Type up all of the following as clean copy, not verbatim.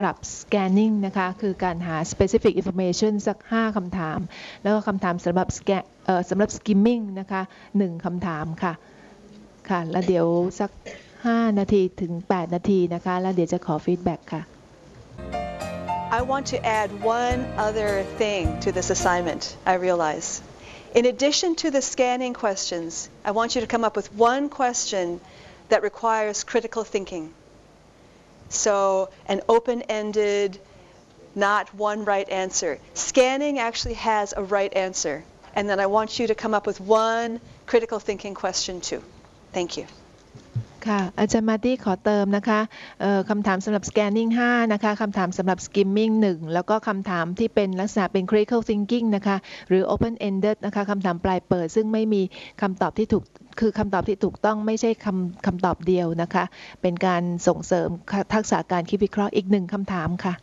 ำหรับ scanning นะคะคือการหา specific information สัก5คำถามแล้วก็คำถามสำหรับ skimming นะคะ1คำถามค่ะแล้วเดี๋ยวสัก5นาทีถึง8นาทีนะคะแล้วเดี๋ยวจะขอ feedback ค่ะ I want to add one other thing to this assignment, I realize. In addition to the scanning questions, I want you to come up with one question that requires critical thinking. So an open-ended, not one right answer. Scanning actually has a right answer. And then I want you to come up with one critical thinking question too. Thank you. ค่ะอาจารย์มาร์ตี้ขอเติมนะคะคำถามสำหรับ scanning 5นะคะคำถามสำหรับ skimming 1แล้วก็คำถามที่เป็นลักษณะเป็น critical thinking นะคะหรือ open ended นะคะคำถามปลายเปิดซึ่งไม่มีคำตอบที่ถูกคือคำตอบที่ถูกต้องไม่ใช่คำตอบเดียวนะคะเป็นการส่งเสริมทักษะการคิดวิเคราะห์อีก1คำถามค่ะ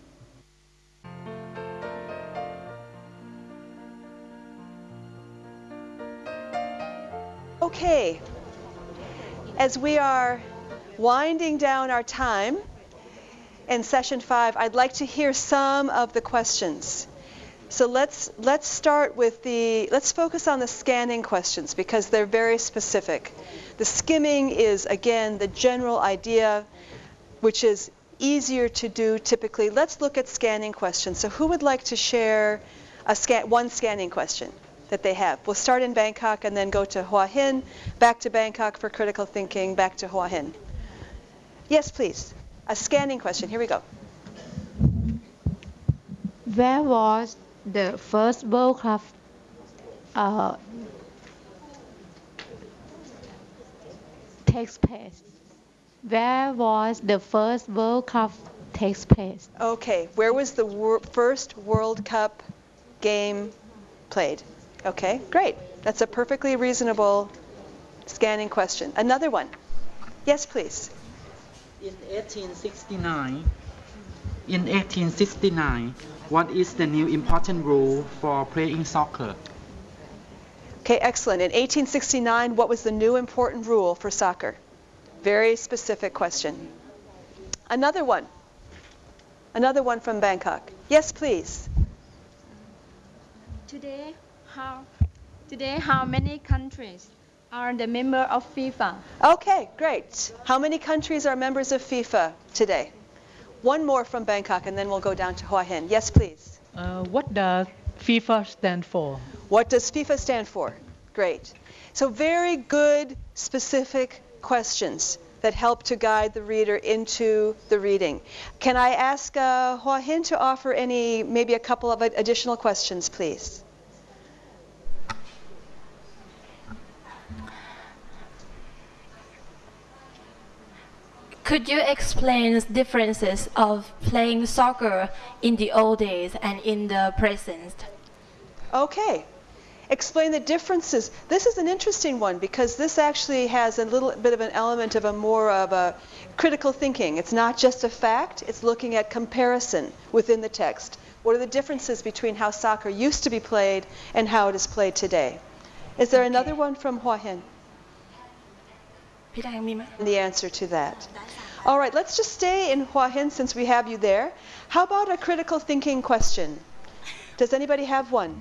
Okay. As we are winding down our time in session 5, I'd like to hear some of the questions. So let's start with let's focus on the scanning questions because they're very specific. The skimming is, again, the general idea, which is easier to do typically. Let's look at scanning questions. So who would like to share one scanning question that they have? We'll start in Bangkok and then go to Hua Hin, back to Bangkok for critical thinking, back to Hua Hin. Yes, please. A scanning question. Here we go. Where was the first World Cup takes place? Where was the first World Cup takes place? Okay. Where was the first World Cup game played? Okay, great. That's a perfectly reasonable scanning question. Another one. Yes, please. In 1869, what is the new important rule for playing soccer? Okay, excellent. In 1869, what was the new important rule for soccer? Very specific question. Another one. Another one from Bangkok. Yes, please. Today, how many countries are the member of FIFA? Okay, great. How many countries are members of FIFA today? One more from Bangkok, and then we'll go down to Hua Hin. Yes, please. What does FIFA stand for? What does FIFA stand for? Great. So very good, specific questions that help to guide the reader into the reading. Can I ask Hua Hin to offer maybe a couple of additional questions, please? Could you explain the differences of playing soccer in the old days and in the present? Okay. Explain the differences. This is an interesting one because this actually has a little bit of an element of more of a critical thinking. It's not just a fact, it's looking at comparison within the text. What are the differences between how soccer used to be played and how it is played today? Is there another one from Hua Hin? The answer to that. All right, let's just stay in Hua Hin since we have you there. How about a critical thinking question? Does anybody have one?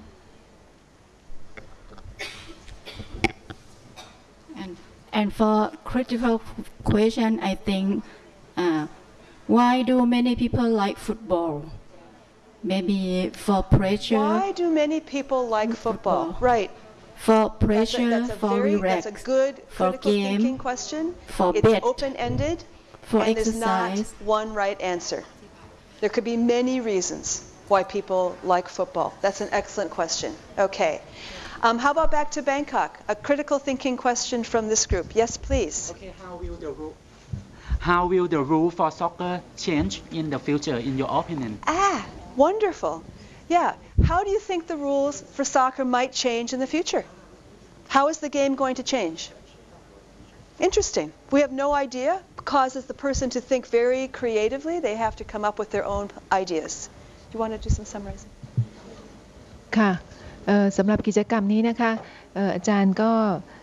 And for critical question, I think, why do many people like football? Maybe for pressure. Why do many people like football? Right. For pressure, for relax, that's a good critical thinking question. For it's bet, open-ended, for and exercise. there's not one right answer. There could be many reasons why people like football. That's an excellent question. Okay. How about back to Bangkok? A critical thinking question from this group. Yes, please. Okay, how will the rule for soccer change in the future, in your opinion? Wonderful. Yeah. How do you think the rules for soccer might change in the future? How is the game going to change? Interesting. We have no idea. It causes the person to think very creatively. They have to come up with their own ideas. Do you want to do some summarizing? ค่ะ สำหรับกิจกรรมนี้นะคะอาจารย์ก็